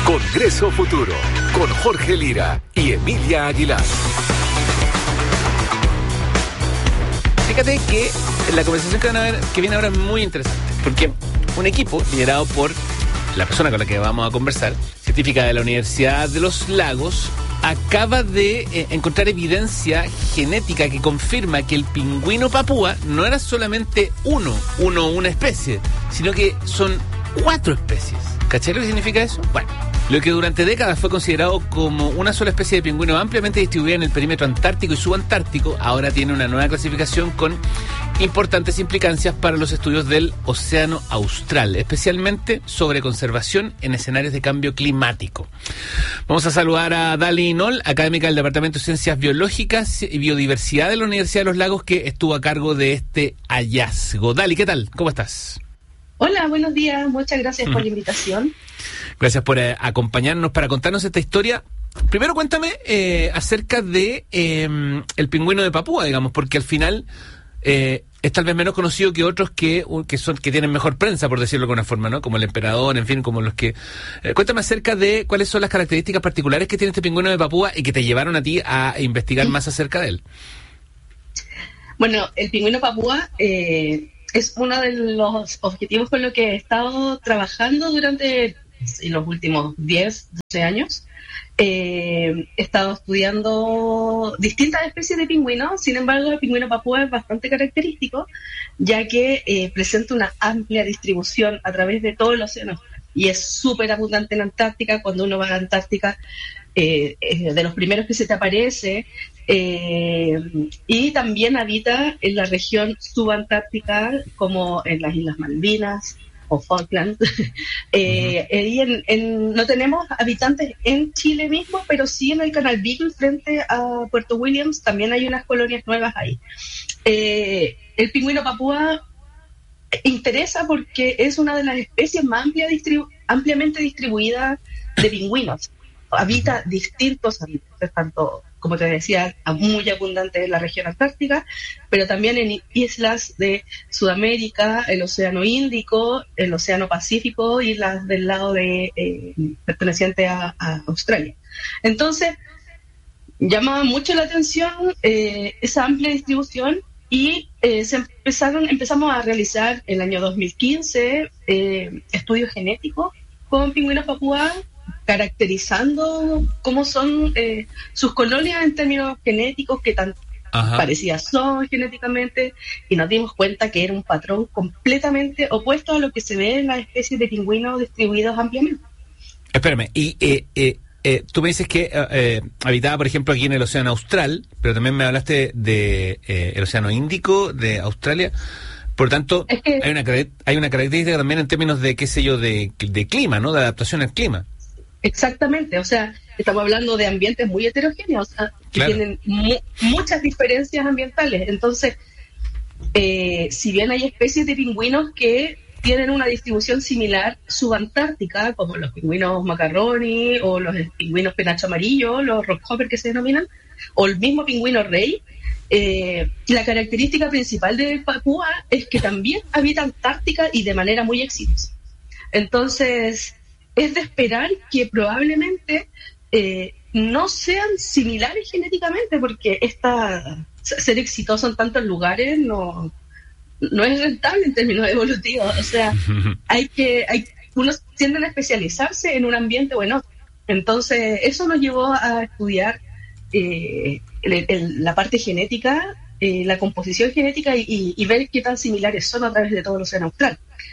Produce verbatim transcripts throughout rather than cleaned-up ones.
Congreso Futuro, con Jorge Lira y Emilia Aguilar. Fíjate que la conversación que van a ver, que viene ahora es muy interesante, porque un equipo liderado por la persona con la que vamos a conversar, científica de la Universidad de los Lagos, acaba de eh, encontrar evidencia genética que confirma que el pingüino papúa no era solamente uno, uno, una especie, sino que son cuatro especies. ¿Cachai lo que significa eso? Bueno, lo que durante décadas fue considerado como una sola especie de pingüino ampliamente distribuida en el perímetro antártico y subantártico, ahora tiene una nueva clasificación con importantes implicancias para los estudios del océano austral, especialmente sobre conservación en escenarios de cambio climático. Vamos a saludar a Dali Noll, académica del Departamento de Ciencias Biológicas y Biodiversidad de la Universidad de los Lagos, que estuvo a cargo de este hallazgo. Dali, ¿qué tal? ¿Cómo estás? Hola, buenos días. Muchas gracias por la invitación. Gracias por eh, acompañarnos para contarnos esta historia. Primero cuéntame eh, acerca de eh, el pingüino de Papúa, digamos, porque al final eh, es tal vez menos conocido que otros que que son que tienen mejor prensa, por decirlo de alguna forma, ¿no? Como el emperador, en fin, como los que... Eh, cuéntame acerca de cuáles son las características particulares que tiene este pingüino de Papúa y que te llevaron a ti a investigar más acerca de él. Bueno, el pingüino Papúa... Eh... es uno de los objetivos con los que he estado trabajando durante los últimos diez, doce años. Eh, he estado estudiando distintas especies de pingüinos, sin embargo el pingüino papúa es bastante característico, ya que eh, presenta una amplia distribución a través de todo el océano y es súper abundante en Antártica. Cuando uno va a la Antártica, eh, es de los primeros que se te aparece. Eh, y también habita en la región subantártica, como en las Islas Malvinas o Falkland. eh, uh-huh. y en, en, no tenemos habitantes en Chile mismo, pero sí en el Canal Beagle frente a Puerto Williams también hay unas colonias nuevas ahí. Eh, el pingüino papúa interesa porque es una de las especies más amplia distribu- ampliamente distribuidas de pingüinos. Habita distintos ambientes, tanto, como te decía, muy abundante en la región antártica, pero también en islas de Sudamérica, el Océano Índico, el Océano Pacífico y las del lado de eh, perteneciente a, a Australia. Entonces, llamaba mucho la atención eh, esa amplia distribución y eh, se empezaron, empezamos a realizar en el año dos mil quince eh, estudios genéticos con pingüinos papúa, caracterizando cómo son eh, sus colonias en términos genéticos, qué tan Ajá. parecidas son genéticamente, y nos dimos cuenta que era un patrón completamente opuesto a lo que se ve en las especies de pingüinos distribuidos ampliamente. Espérame, y eh, eh, eh, tú me dices que eh, habitaba, por ejemplo, aquí en el Océano Austral, pero también me hablaste de eh, el Océano Índico, de Australia. Por tanto, es que hay una hay una característica también en términos de, qué sé yo, de, de clima, ¿no? De adaptación al clima. Exactamente, o sea, estamos hablando de ambientes muy heterogéneos, o sea, que claro. tienen mu- muchas diferencias ambientales. Entonces, eh, si bien hay especies de pingüinos que tienen una distribución similar subantártica, como los pingüinos macarroni o los pingüinos penacho amarillo, los rockhopper que se denominan, o el mismo pingüino rey, eh, la característica principal de Papúa es que también habita Antártica y de manera muy exitosa. Entonces, es de esperar que probablemente eh, no sean similares genéticamente, porque esta, ser exitoso en tantos lugares no, no es rentable en términos evolutivos. O sea, hay que, hay, unos tienden a especializarse en un ambiente o en otro. Entonces, eso nos llevó a estudiar eh, el, el, la parte genética, eh, la composición genética y, y, y ver qué tan similares son a través de todo el océano austral.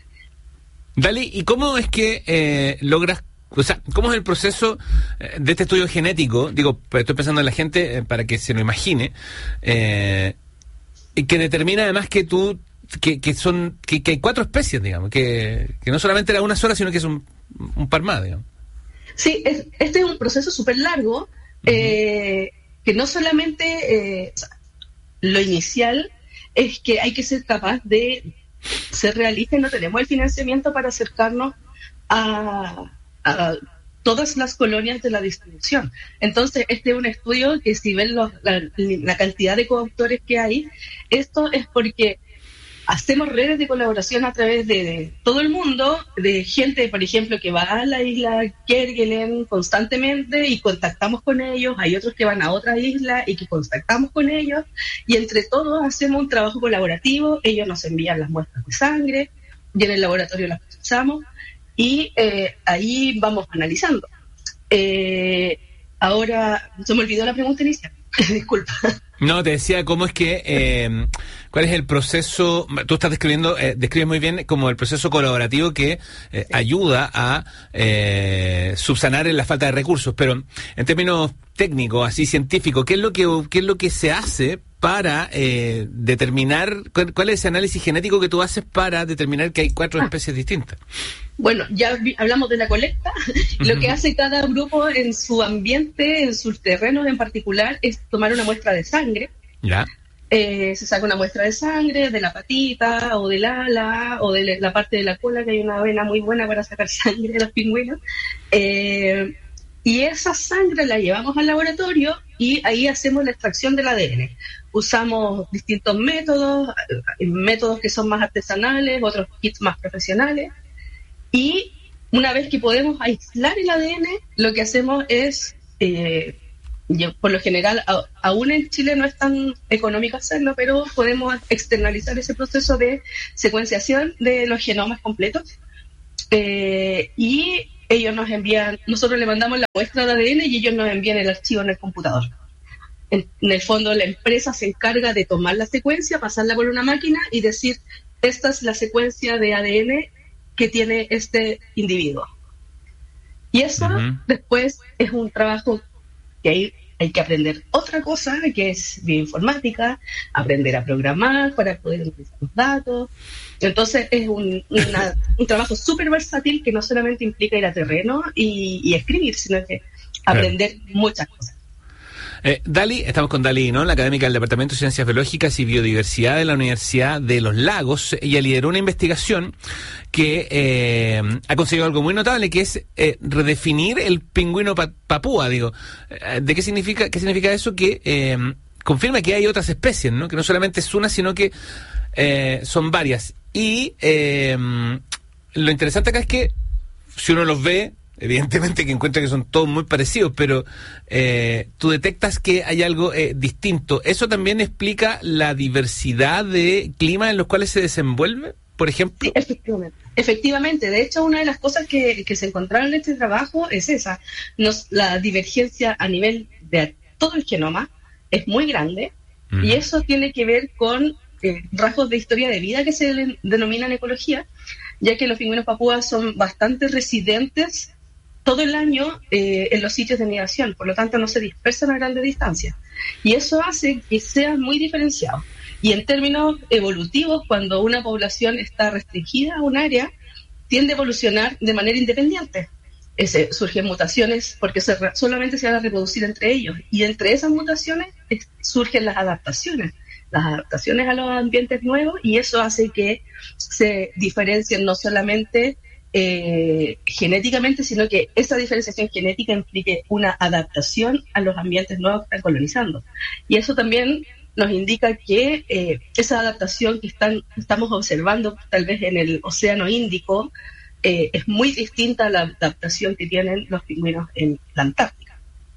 Dali, ¿y cómo es que eh, logras, o sea, cómo es el proceso eh, de este estudio genético? Digo, estoy pensando en la gente eh, para que se lo imagine, eh, y que determina además que tú, que, que son, que, que hay cuatro especies, digamos, que, que no solamente era una sola, sino que es un, un par más, digamos. Sí, es, este es un proceso súper largo, eh, uh-huh. que no solamente eh, lo inicial es que hay que ser capaz de ser realistas. No tenemos el financiamiento para acercarnos a, a todas las colonias de la distribución. Entonces, este es un estudio que, si ven los, la, la cantidad de coautores que hay, esto es porque hacemos redes de colaboración a través de, de todo el mundo, de gente, por ejemplo, que va a la isla Kerguelen constantemente y contactamos con ellos. Hay otros que van a otra isla y que contactamos con ellos. Y entre todos hacemos un trabajo colaborativo. Ellos nos envían las muestras de sangre y en el laboratorio las procesamos. Y eh, ahí vamos analizando. Eh, ahora, se me olvidó la pregunta inicial. Disculpa. No, te decía cómo es que, eh, cuál es el proceso, tú estás describiendo, eh, describes muy bien como el proceso colaborativo que eh, sí. ayuda a eh, subsanar la falta de recursos, pero en términos técnicos, así científicos, ¿qué es lo que, qué es lo que se hace para eh, determinar, cuál, cuál es ese análisis genético que tú haces para determinar que hay cuatro ah. especies distintas? Bueno, ya vi, hablamos de la colecta. Uh-huh. Lo que hace cada grupo en su ambiente, en sus terrenos en particular, es tomar una muestra de sangre. Ya. Eh, se saca una muestra de sangre de la patita o del ala o de la parte de la cola, que hay una vena muy buena para sacar sangre de los pingüinos. Eh, y esa sangre la llevamos al laboratorio y ahí hacemos la extracción del A D N. Usamos distintos métodos, métodos que son más artesanales, otros kits más profesionales. Y una vez que podemos aislar el A D N, lo que hacemos es, eh, yo, por lo general, a, aún en Chile no es tan económico hacerlo, pero podemos externalizar ese proceso de secuenciación de los genomas completos. Eh, y ellos nos envían, nosotros le mandamos la muestra de A D N y ellos nos envían el archivo en el computador. En, en el fondo, la empresa se encarga de tomar la secuencia, pasarla por una máquina y decir, esta es la secuencia de A D N que tiene este individuo. Y eso uh-huh. después es un trabajo que hay, hay que aprender otra cosa, que es bioinformática, aprender a programar para poder utilizar los datos. Entonces es un, una, un trabajo súper versátil que no solamente implica ir a terreno y, y escribir, sino que aprender claro. muchas cosas. Eh, Dali, estamos con Dali, ¿no? La académica del Departamento de Ciencias Biológicas y Biodiversidad de la Universidad de Los Lagos. Ella lideró una investigación que eh, ha conseguido algo muy notable, que es eh, redefinir el pingüino pa- papúa, digo. ¿De qué significa, qué significa eso? Que eh, confirma que hay otras especies, ¿no? Que no solamente es una, sino que eh, son varias. Y eh, lo interesante acá es que si uno los ve, evidentemente que encuentra que son todos muy parecidos, pero eh, tú detectas que hay algo eh, distinto. ¿Eso también explica la diversidad de climas en los cuales se desenvuelve, por ejemplo? Sí, efectivamente. Efectivamente. De hecho, una de las cosas que, que se encontraron en este trabajo es esa. Nos, la divergencia a nivel de todo el genoma es muy grande, uh-huh. y eso tiene que ver con eh, rasgos de historia de vida que se le, denominan ecología, ya que los pingüinos papúas son bastante residentes todo el año eh, en los sitios de nidación, por lo tanto no se dispersan a grandes distancias. Y eso hace que sean muy diferenciados. Y en términos evolutivos, cuando una población está restringida a un área, tiende a evolucionar de manera independiente. Ese, surgen mutaciones porque se re, solamente se van a reproducir entre ellos. Y entre esas mutaciones es, surgen las adaptaciones. Las adaptaciones a los ambientes nuevos, y eso hace que se diferencien no solamente Eh, genéticamente, sino que esa diferenciación genética implique una adaptación a los ambientes nuevos que están colonizando. Y eso también nos indica que eh, esa adaptación que están, estamos observando tal vez en el Océano Índico eh, es muy distinta a la adaptación que tienen los pingüinos en la Antártica.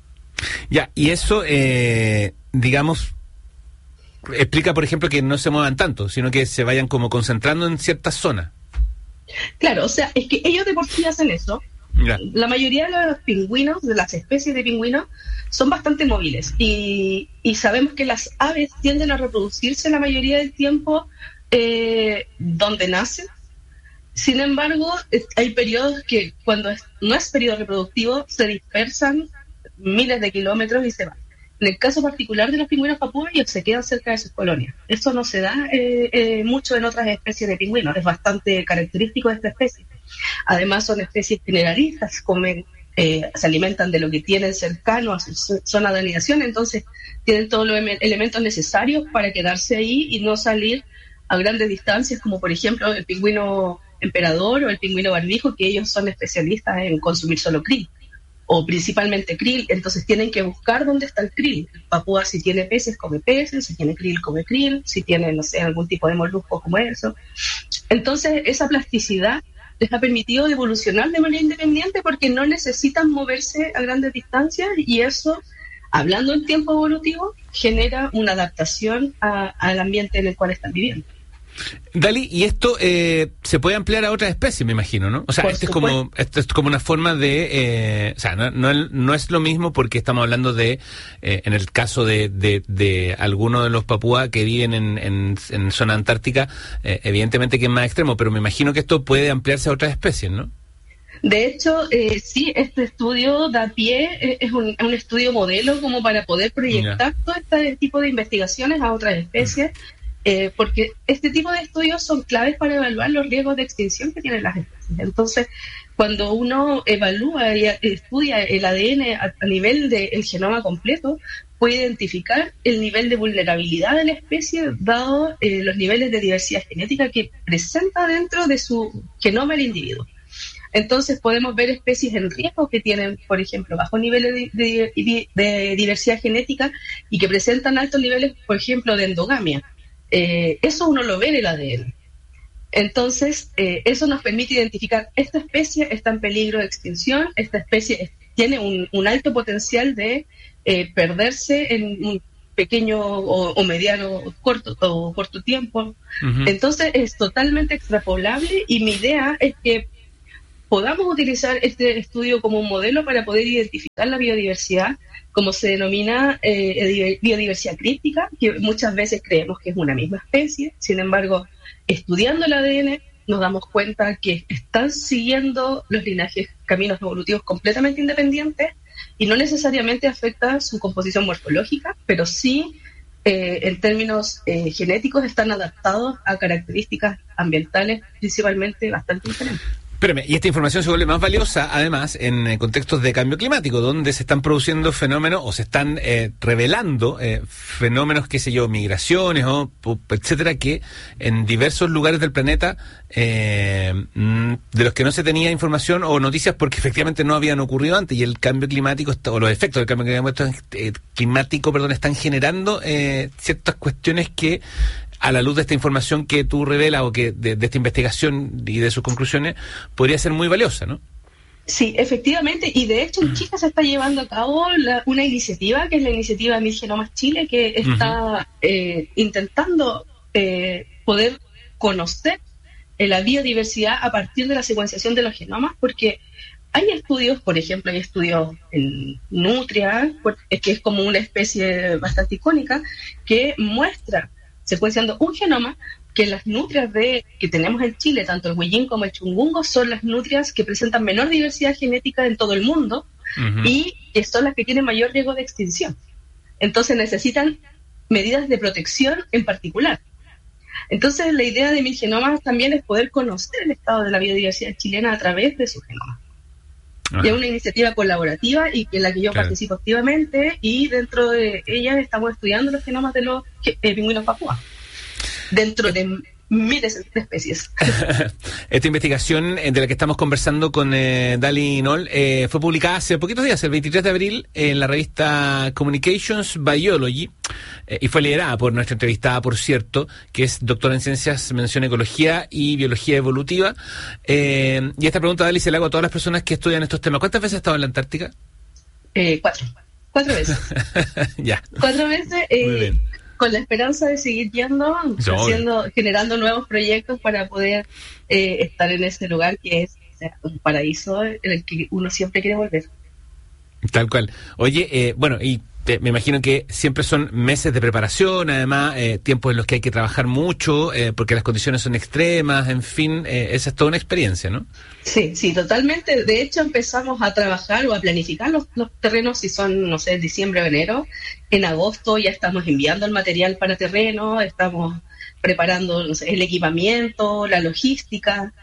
Ya, y eso, eh, digamos, explica, por ejemplo, que no se muevan tanto, sino que se vayan como concentrando en ciertas zonas. Claro, o sea, es que ellos de por sí hacen eso. Ya. La mayoría de los pingüinos, de las especies de pingüinos, son bastante móviles. Y, y sabemos que las aves tienden a reproducirse la mayoría del tiempo eh, donde nacen. Sin embargo, es, hay periodos que cuando es, no es periodo reproductivo, se dispersan miles de kilómetros y se van. En el caso particular de los pingüinos papúas, ellos se quedan cerca de sus colonias. Eso no se da eh, eh, mucho en otras especies de pingüinos, es bastante característico de esta especie. Además, son especies generalistas, comen, eh, se alimentan de lo que tienen cercano a su zona de anidación, entonces tienen todos los elementos necesarios para quedarse ahí y no salir a grandes distancias, como por ejemplo el pingüino emperador o el pingüino barbijo, que ellos son especialistas en consumir solo krill. o principalmente krill, entonces tienen que buscar dónde está el krill. El papúa, si tiene peces, come peces, si tiene krill, come krill, si tiene, no sé, algún tipo de molusco como eso. Entonces, esa plasticidad les ha permitido evolucionar de manera independiente porque no necesitan moverse a grandes distancias, y eso, hablando en tiempo evolutivo, genera una adaptación a, al ambiente en el cual están viviendo. Dali, y esto eh, se puede ampliar a otras especies, me imagino, ¿no? O sea, este es, como, esto es como una forma de... Eh, o sea, no, no, no es lo mismo porque estamos hablando de, eh, en el caso de, de, de algunos de los papúas que viven en, en, en zona antártica, eh, evidentemente que es más extremo, pero me imagino que esto puede ampliarse a otras especies, ¿no? De hecho, eh, sí, este estudio da pie, eh, es un, un estudio modelo como para poder proyectar yeah. todo este tipo de investigaciones a otras especies. Mm. Eh, porque este tipo de estudios son claves para evaluar los riesgos de extinción que tienen las especies. Entonces, cuando uno evalúa y estudia el A D N a, a nivel del genoma completo, puede identificar el nivel de vulnerabilidad de la especie dado eh, los niveles de diversidad genética que presenta dentro de su genoma el individuo. Entonces podemos ver especies en riesgo que tienen, por ejemplo, bajos niveles de, de, de, de diversidad genética y que presentan altos niveles, por ejemplo, de endogamia. Eh, eso uno lo ve en el A D N. Entonces, eh, eso nos permite identificar esta especie está en peligro de extinción, esta especie tiene un, un alto potencial de eh, perderse en un pequeño o, o mediano corto, o corto tiempo. Uh-huh. Entonces, es totalmente extrapolable y mi idea es que podamos utilizar este estudio como un modelo para poder identificar la biodiversidad, como se denomina eh, biodiversidad críptica, que muchas veces creemos que es una misma especie. Sin embargo, estudiando el A D N nos damos cuenta que están siguiendo los linajes, caminos evolutivos completamente independientes y no necesariamente afecta su composición morfológica, pero sí eh, en términos eh, genéticos están adaptados a características ambientales principalmente bastante diferentes. Espérame, y esta información se vuelve más valiosa, además, en eh, contextos de cambio climático, donde se están produciendo fenómenos o se están eh, revelando eh, fenómenos, qué sé yo, migraciones, o etcétera, que en diversos lugares del planeta, eh, de los que no se tenía información o noticias porque efectivamente no habían ocurrido antes, y el cambio climático, está, o los efectos del cambio climático, eh, climático perdón, están generando eh, ciertas cuestiones que, a la luz de esta información que tú revelas o que de, de esta investigación y de sus conclusiones, podría ser muy valiosa, ¿no? Sí, efectivamente, y de hecho en Chile se está llevando a cabo la, una iniciativa, que es la iniciativa Mil Genomas Chile, que está uh-huh. eh, intentando eh, poder conocer eh, la biodiversidad a partir de la secuenciación de los genomas, porque hay estudios, por ejemplo, hay estudios en nutria, que es como una especie bastante icónica, que muestra secuenciando un genoma que las nutrias de, que tenemos en Chile, tanto el huillín como el chungungo, son las nutrias que presentan menor diversidad genética en todo el mundo uh-huh. y que son las que tienen mayor riesgo de extinción. Entonces necesitan medidas de protección en particular. Entonces la idea de Mil Genomas también es poder conocer el estado de la biodiversidad chilena a través de su genoma. Uh-huh. Y es una iniciativa colaborativa y en la que yo claro. participo activamente, y dentro de ella estamos estudiando los genomas de los eh, pingüinos papúas dentro de miles de especies. Esta investigación de la que estamos conversando con eh, Dali Noll eh, fue publicada hace poquitos días, el veintitrés de abril, en la revista Communications Biology, eh, y fue liderada por nuestra entrevistada, por cierto, que es doctora en Ciencias, mención Ecología y Biología Evolutiva. Eh, y esta pregunta, Dali, se la hago a todas las personas que estudian estos temas. ¿Cuántas veces has estado en la Antártica? Eh, cuatro. Cuatro veces. Ya. Cuatro veces. Eh, Muy bien. Con la esperanza de seguir yendo, no, haciendo, generando nuevos proyectos para poder eh, estar en ese lugar que es, o sea, un paraíso en el que uno siempre quiere volver. Tal cual. Oye, eh, bueno, y eh, me imagino que siempre son meses de preparación, además, eh, tiempos en los que hay que trabajar mucho, eh, porque las condiciones son extremas, en fin, eh, esa es toda una experiencia, ¿no? Sí, sí, totalmente. De hecho, empezamos a trabajar o a planificar los, los terrenos, si son, no sé, diciembre o enero. En agosto ya estamos enviando el material para terreno, estamos preparando, no sé, el equipamiento, la logística.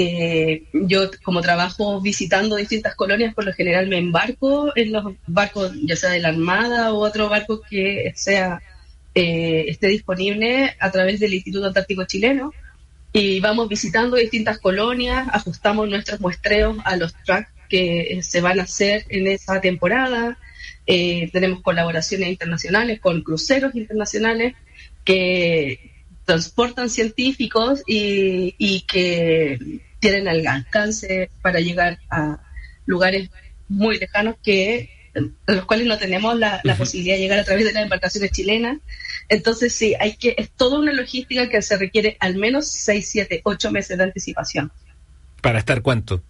Eh, yo, como trabajo visitando distintas colonias, por lo general me embarco en los barcos, ya sea de la Armada o otro barco que sea eh, esté disponible a través del Instituto Antártico Chileno, y vamos visitando distintas colonias, ajustamos nuestros muestreos a los tracks que eh, se van a hacer en esa temporada. Eh, tenemos colaboraciones internacionales con cruceros internacionales que transportan científicos y, y que tienen el alcance para llegar a lugares muy lejanos que en los cuales no tenemos la, la uh-huh. posibilidad de llegar a través de las embarcaciones chilenas. Entonces sí, hay que es toda una logística que se requiere al menos seis, siete, ocho meses de anticipación. ¿Para estar cuánto?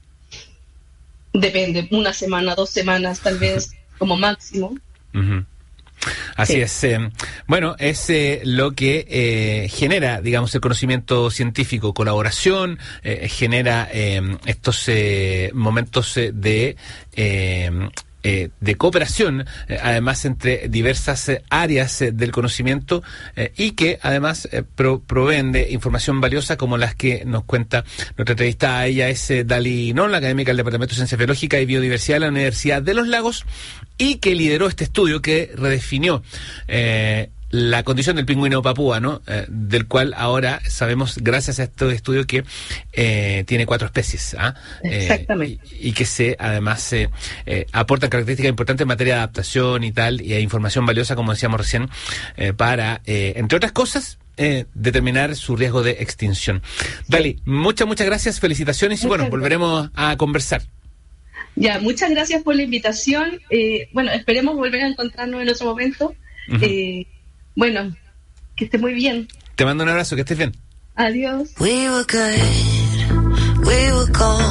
Depende, una semana, dos semanas, tal vez como máximo. Uh-huh. Así sí. es. Eh, bueno, es eh, lo que eh, genera, digamos, el conocimiento científico, colaboración, eh, genera eh, estos eh, momentos eh, de... Eh, Eh, de cooperación, eh, además entre diversas eh, áreas eh, del conocimiento eh, y que además eh, pro, proveen de información valiosa como las que nos cuenta nuestra entrevistada. Ella es eh, Dali Non, académica del Departamento de Ciencia Biológica y Biodiversidad de la Universidad de los Lagos y que lideró este estudio que redefinió eh, la condición del pingüino papúa, ¿no? Eh, del cual ahora sabemos, gracias a este estudio, que eh, tiene cuatro especies. ¿ah? Exactamente. Eh, y, y que se, además, eh, eh, aportan características importantes en materia de adaptación y tal, y hay información valiosa, como decíamos recién, eh, para, eh, entre otras cosas, eh, determinar su riesgo de extinción. Sí. Dali, muchas, muchas gracias, felicitaciones, muchas y bueno, gracias. Volveremos a conversar. Ya, muchas gracias por la invitación. Eh, bueno, esperemos volver a encontrarnos en otro momento. Uh-huh. Eh, Bueno, que esté muy bien. Te mando un abrazo, que estés bien. Adiós. We were good, we were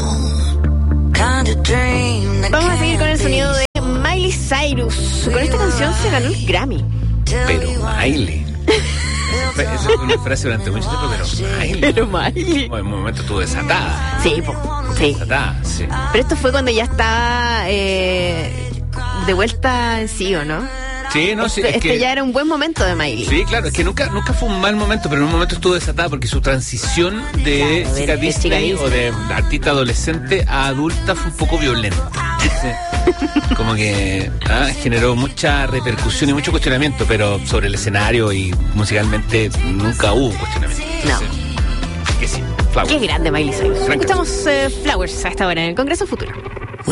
gold, kind of dream that Vamos a seguir con el sonido de Miley Cyrus. Con esta canción se ganó el Grammy. Pero Miley. Esa es una frase durante mucho tiempo, pero Miley. Pero Miley. En un momento estuvo desatada. Sí, po, sí. Desatada, sí. Pero esto fue cuando ya estaba eh, de vuelta en sí, ¿o no? Sí, no, sí, este, es este que, ya era un buen momento de Miley. Sí, claro, es que nunca nunca fue un mal momento, pero en un momento estuvo desatada porque su transición de claro, chica de, Disney de o de artista adolescente a adulta fue un poco violenta. Sí. Como que ah, generó mucha repercusión y mucho cuestionamiento, pero sobre el escenario y musicalmente nunca hubo cuestionamiento. No. Sí. Que sí, Flowers. Qué grande Miley Cyrus. Escuchamos eh, Flowers a esta hora en el Congreso Futuro.